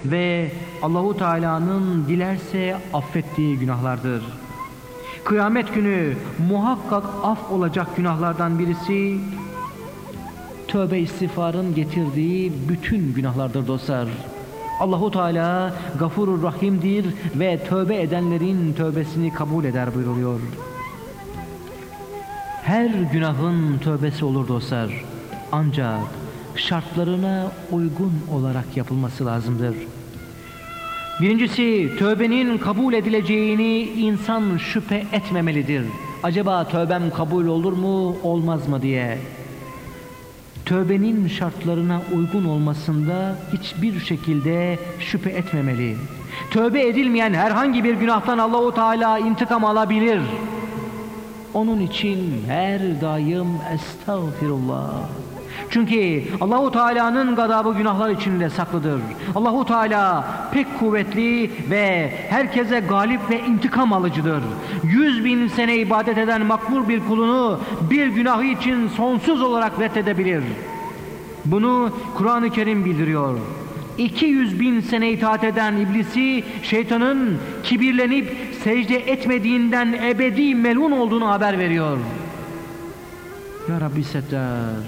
ve Allahu Teala'nın dilerse affettiği günahlardır. Kıyamet günü muhakkak af olacak günahlardan birisi tövbe istiğfarın getirdiği bütün günahlardır dostlar. Allahu Teala Gafurur Rahim'dir ve tövbe edenlerin tövbesini kabul eder buyuruyor. Her günahın tövbesi olur dostlar. Ancak şartlarına uygun olarak yapılması lazımdır. Birincisi, tövbenin kabul edileceğini insan şüphe etmemelidir. Acaba tövbem kabul olur mu, olmaz mı diye. Tövbenin şartlarına uygun olmasında hiçbir şekilde şüphe etmemeli. Tövbe edilmeyen herhangi bir günahtan Allahu Teala intikam alabilir. Onun için her daim estağfirullah. Çünkü Allahu Teala'nın gadabı günahlar içinde saklıdır. Allahu Teala pek kuvvetli ve herkese galip ve intikam alıcıdır. 100.000 sene ibadet eden makbul bir kulunu bir günahı için sonsuz olarak reddedebilir. Bunu Kur'an-ı Kerim bildiriyor. 200.000 sene itaat eden iblisi, şeytanın kibirlenip secde etmediğinden ebedi melun olduğunu haber veriyor. Ya Rabbi Settar.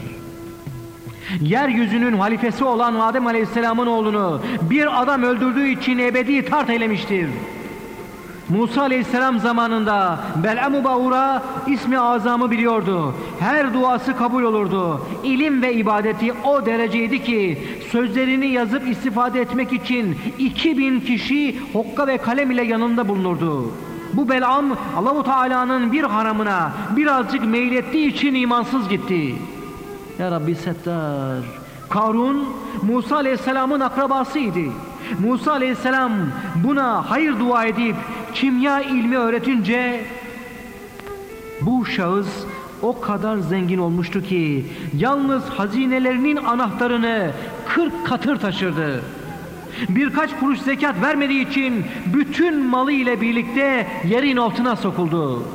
Yeryüzünün halifesi olan Adem Aleyhisselam'ın oğlunu bir adam öldürdüğü için ebedi tart eylemiştir. Musa Aleyhisselam zamanında Bel'am-ı Bağur'a ismi azamı biliyordu. Her duası kabul olurdu. İlim ve ibadeti o dereceydi ki sözlerini yazıp istifade etmek için 2000 kişi hokka ve kalem ile yanında bulunurdu. Bu Bel'am Allahu Teala'nın bir haramına birazcık meylettiği için imansız gitti. Ya Rabbi Settar. Karun Musa Aleyhisselam'ın akrabasıydı. Musa Aleyhisselam buna hayır dua edip kimya ilmi öğretince bu şahıs o kadar zengin olmuştu ki yalnız hazinelerinin anahtarını 40 katır taşırdı. Birkaç kuruş zekat vermediği için bütün malı ile birlikte yerin altına sokuldu.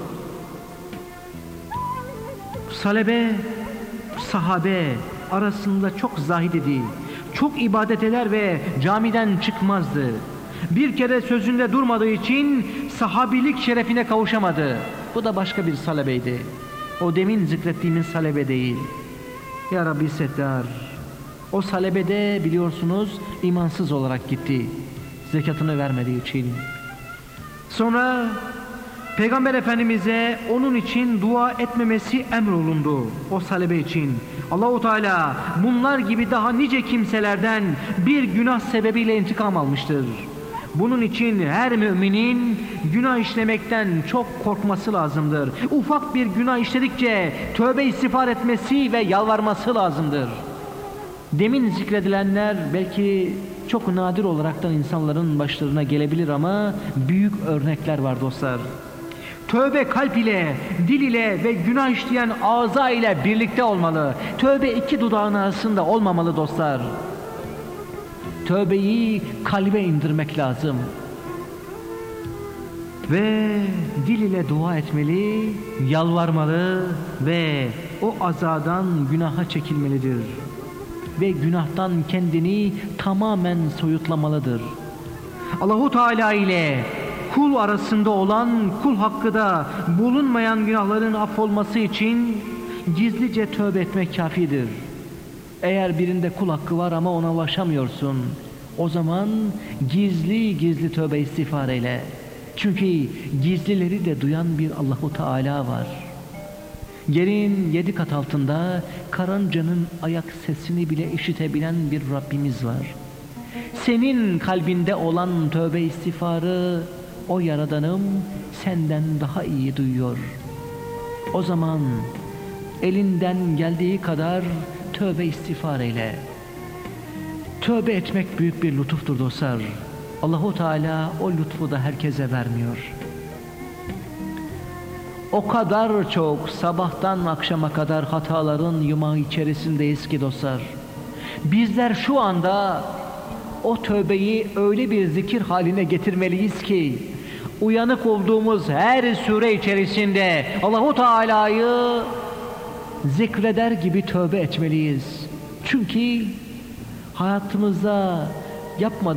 Salebe, sahabe arasında çok zahid idi. Çok ibadet eder ve camiden çıkmazdı. Bir kere sözünde durmadığı için sahabilik şerefine kavuşamadı. Bu da başka bir salebeydi. O demin zikrettiğimiz salebe değil. Ya Rabbi Settar. O salebede biliyorsunuz imansız olarak gitti. Zekatını vermediği için. Sonra Peygamber Efendimiz'e onun için dua etmemesi emrolundu. O salebe için. Allahu Teala bunlar gibi daha nice kimselerden bir günah sebebiyle intikam almıştır. Bunun için her müminin günah işlemekten çok korkması lazımdır. Ufak bir günah işledikçe tövbe istiğfar etmesi ve yalvarması lazımdır. Demin zikredilenler belki çok nadir olaraktan insanların başlarına gelebilir ama büyük örnekler var dostlar. Tövbe kalp ile, dil ile ve günah işleyen ağza ile birlikte olmalı. Tövbe iki dudağın arasında olmamalı dostlar. Tövbeyi kalbe indirmek lazım. Ve dil ile dua etmeli, yalvarmalı ve o azadan günaha çekilmelidir. Ve günahtan kendini tamamen soyutlamalıdır. Allahu Teala ile kul arasında olan, kul hakkı da bulunmayan günahların affolması için gizlice tövbe etmek kafidir. Eğer birinde kul hakkı var ama ona ulaşamıyorsun, o zaman gizli gizli tövbe istiğfar eyle. Çünkü gizlileri de duyan bir Allahu Teala var. Yerin 7 kat altında karıncanın ayak sesini bile işitebilen bir Rabbimiz var. Senin kalbinde olan tövbe istiğfarı o Yaradanım senden daha iyi duyuyor. O zaman elinden geldiği kadar tövbe istiğfar eyle. Tövbe etmek büyük bir lütuftur dostlar. Allahu Teala o lütfu da herkese vermiyor. O kadar çok sabahtan akşama kadar hataların yumağı içerisindeyiz ki dostlar. Bizler şu anda o tövbeyi öyle bir zikir haline getirmeliyiz ki uyanık olduğumuz her süre içerisinde Allahu Teala'yı zikreder gibi tövbe etmeliyiz. Çünkü hayatımızda yapmadığımız